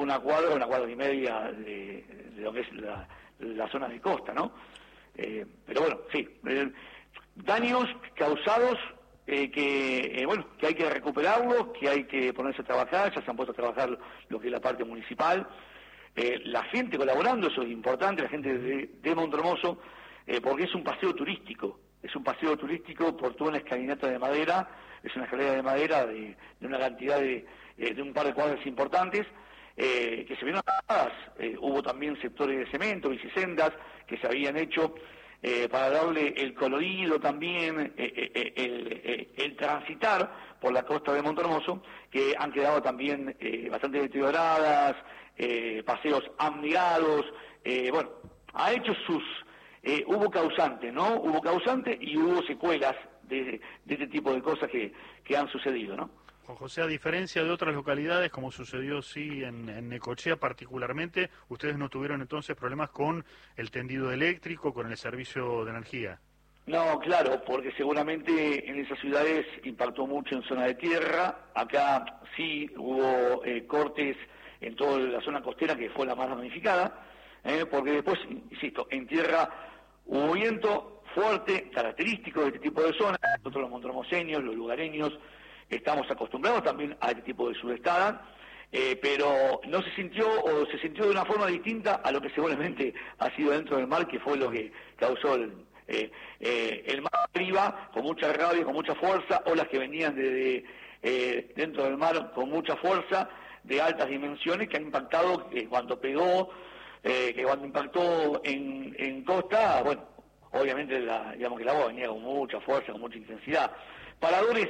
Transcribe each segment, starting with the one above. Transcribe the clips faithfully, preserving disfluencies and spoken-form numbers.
una cuadra, una cuadra y media de, de lo que es la, la zona de costa, ¿no? Eh, pero bueno, sí, eh, daños causados eh, que, eh, bueno, que hay que recuperarlos, que hay que ponerse a trabajar, ya se han puesto a trabajar lo que es la parte municipal, eh, la gente colaborando, eso es importante, la gente de, de Montermoso, eh, porque es un paseo turístico, es un paseo turístico por toda una escalinata de madera, es una escalera de madera de, de una cantidad de, eh, de un par de cuadras importantes, eh, que se vieron dadas, eh, hubo también sectores de cemento, bicisendas, que se habían hecho eh, para darle el colorido también, eh, eh, el, eh, el transitar por la costa de Montermoso, que han quedado también eh, bastante deterioradas, eh, paseos amigados, eh, bueno, ha hecho sus... Eh, hubo causante, ¿no? Hubo causante y hubo secuelas de, de este tipo de cosas que, que han sucedido, ¿no? Juan José, a diferencia de otras localidades, como sucedió sí en, en Necochea particularmente, ustedes no tuvieron entonces problemas con el tendido eléctrico, con el servicio de energía. No, claro, porque seguramente en esas ciudades impactó mucho en zona de tierra. Acá sí hubo eh, cortes en toda la zona costera, que fue la más damnificada, eh, porque después, insisto, en tierra hubo viento fuerte, característico de este tipo de zonas. Nosotros los montermoseños, los lugareños, estamos acostumbrados también a este tipo de sudestada, eh, pero no se sintió o se sintió de una forma distinta a lo que seguramente ha sido dentro del mar, que fue lo que causó el, eh, eh, el mar arriba, con mucha rabia, con mucha fuerza, olas que venían de, de, eh, dentro del mar con mucha fuerza, de altas dimensiones, que han impactado eh, cuando pegó, eh, que cuando impactó en, en costa, bueno, obviamente la, digamos que el agua venía con mucha fuerza, con mucha intensidad. Paradores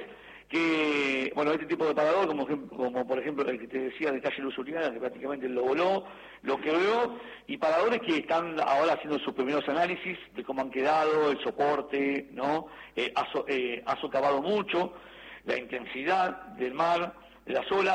que, bueno, este tipo de parador, como, como por ejemplo el que te decía de calle Luz Uriana, que prácticamente lo voló, lo quebró, y paradores que están ahora haciendo sus primeros análisis de cómo han quedado, el soporte, ¿no? Eh, ha, so, eh, ha socavado mucho, la intensidad del mar, de las olas,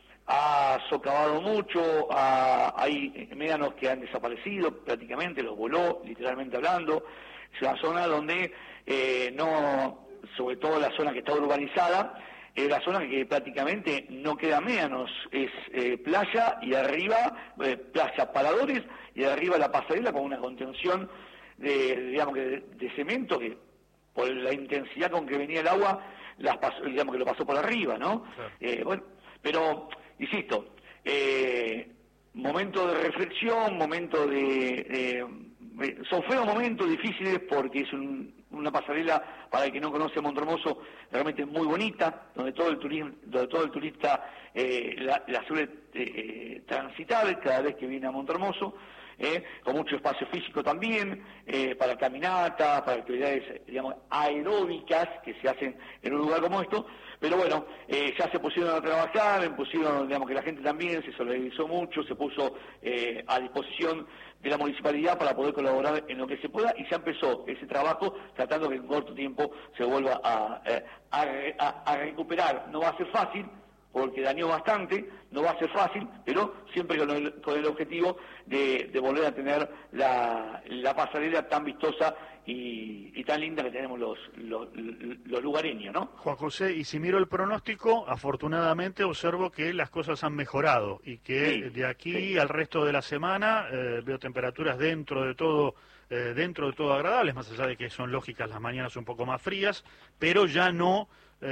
ha socavado mucho, ha, hay médanos que han desaparecido prácticamente, los voló, literalmente hablando. Es una zona donde eh, no, sobre todo la zona que está urbanizada, es la zona que prácticamente no queda médanos, es eh, playa y arriba, eh, playa, paradores, y arriba la pasarela con una contención de, digamos que de, de cemento que por la intensidad con que venía el agua, las pasó, digamos que lo pasó por arriba, ¿no? Claro. Eh, bueno, pero insisto, eh, momento de reflexión, momento de, de... Son feos momentos difíciles porque es un, una pasarela, para el que no conoce Montermoso, realmente muy bonita, donde todo el turismo, donde todo el turista eh, la, la suele eh, transitar cada vez que viene a Montermoso, eh, con mucho espacio físico también, eh, para caminatas, para actividades, digamos, aeróbicas que se hacen en un lugar como esto. Pero bueno, eh, ya se pusieron a trabajar, pusieron, digamos que la gente también se solidarizó mucho, se puso eh, a disposición de la municipalidad para poder colaborar en lo que se pueda, y ya empezó ese trabajo tratando que en corto tiempo se vuelva a, a, a, a recuperar. No va a ser fácil, porque dañó bastante, no va a ser fácil, pero siempre con el, con el objetivo de, de volver a tener la, la pasarela tan vistosa y, y tan linda que tenemos los, los, los lugareños, ¿no? Juan José, y si miro el pronóstico, afortunadamente observo que las cosas han mejorado y que sí, de aquí sí. al resto de la semana eh, veo temperaturas dentro de todo eh, dentro de todo agradables, más allá de que son lógicas las mañanas un poco más frías, pero ya no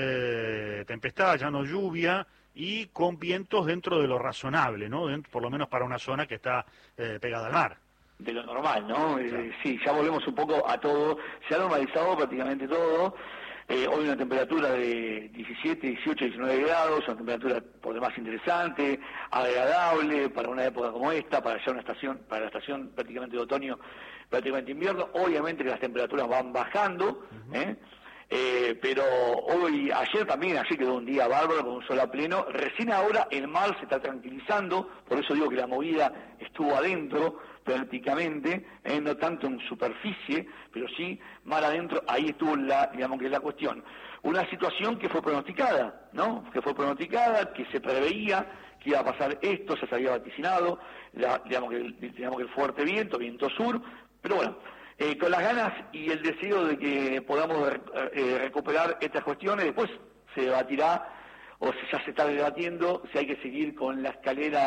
eh, tempestad, ya no lluvia, y con vientos dentro de lo razonable, ¿no? Dentro, por lo menos para una zona que está eh, pegada al mar. De lo normal, ¿no? Claro. Eh, sí, ya volvemos un poco a todo, se ha normalizado prácticamente todo. Eh, hoy una temperatura de diecisiete, dieciocho, diecinueve grados, una temperatura por demás interesante, agradable para una época como esta, para ya una estación, para la estación prácticamente de otoño, prácticamente invierno. Obviamente que las temperaturas van bajando, uh-huh. ¿eh? Eh, pero hoy, ayer también, ayer quedó un día bárbaro con un sol a pleno. Recién ahora el mar se está tranquilizando, por eso digo que la movida estuvo adentro prácticamente, eh, no tanto en superficie, pero sí mar adentro. Ahí estuvo la, digamos que la cuestión. Una situación que fue pronosticada, ¿no? Que fue pronosticada, que se preveía que iba a pasar esto, ya se había vaticinado, la, digamos, que, digamos que el fuerte viento, viento sur, pero bueno. Eh, con las ganas y el deseo de que podamos eh, recuperar estas cuestiones. Después se debatirá, o si ya se está debatiendo, si hay que seguir con la escalera